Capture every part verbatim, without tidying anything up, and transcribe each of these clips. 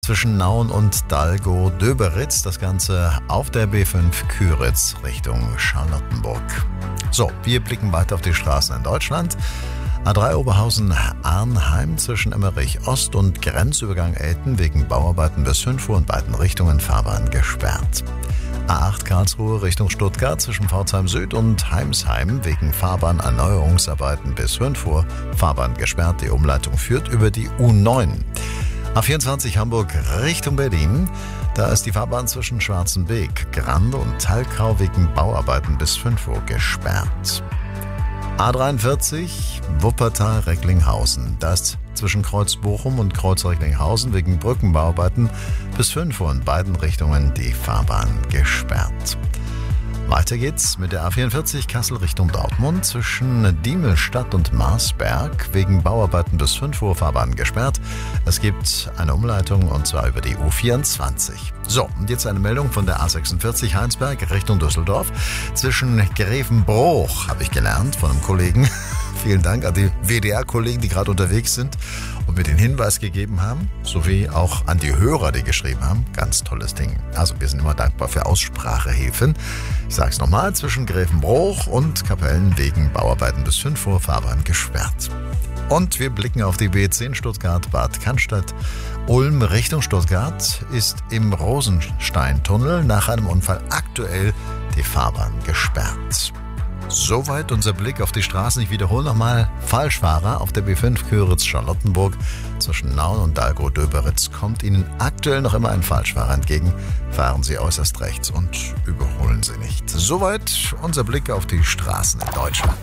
zwischen Nauen und Dalgo-Döberitz. Das Ganze auf der B fünf Küritz Richtung Charlottenburg. So, wir blicken weiter auf die Straßen in Deutschland. A drei Oberhausen-Arnheim zwischen Emmerich Ost und Grenzübergang Elten wegen Bauarbeiten bis fünf Uhr in beiden Richtungen Fahrbahn gesperrt. A acht Karlsruhe Richtung Stuttgart zwischen Pforzheim Süd und Heimsheim wegen Fahrbahnerneuerungsarbeiten bis fünf Uhr Fahrbahn gesperrt. Die Umleitung führt über die U neun. A vierundzwanzig Hamburg Richtung Berlin. Da ist die Fahrbahn zwischen Schwarzenbeek, Grande und Talkau wegen Bauarbeiten bis fünf Uhr gesperrt. A dreiundvierzig Wuppertal-Recklinghausen. Da ist zwischen Kreuz Bochum und Kreuz Recklinghausen wegen Brückenbauarbeiten bis fünf Uhr in beiden Richtungen die Fahrbahn gesperrt. Weiter geht's mit der A vierundvierzig Kassel Richtung Dortmund zwischen Diemelstadt und Marsberg wegen Bauarbeiten bis fünf Uhr Fahrbahn gesperrt. Es gibt eine Umleitung und zwar über die U vierundzwanzig. So, und jetzt eine Meldung von der A sechsundvierzig Heinsberg Richtung Düsseldorf. Zwischen Grevenbroich, habe ich gelernt von einem Kollegen. Vielen Dank an die W D R-Kollegen, die gerade unterwegs sind und mir den Hinweis gegeben haben, sowie auch an die Hörer, die geschrieben haben. Ganz tolles Ding. Also wir sind immer dankbar für Aussprachehilfen. Ich sage es nochmal, zwischen Grevenbroich und Kapellen wegen Bauarbeiten bis fünf Uhr Fahrbahn gesperrt. Und wir blicken auf die B zehn Stuttgart-Bad Cannstatt. Ulm Richtung Stuttgart ist im Rosensteintunnel nach einem Unfall aktuell die Fahrbahn gesperrt. Soweit unser Blick auf die Straßen. Ich wiederhole nochmal. Falschfahrer auf der B fünf Küritz-Charlottenburg zwischen Nauen und Dalgo-Döberitz kommt Ihnen aktuell noch immer ein Falschfahrer entgegen. Fahren Sie äußerst rechts und überholen Sie nicht. Soweit unser Blick auf die Straßen in Deutschland.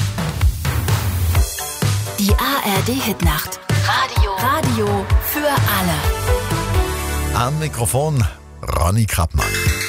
Die A R D-Hitnacht. Radio. Radio für alle. Am Mikrofon Ronny Krappmann.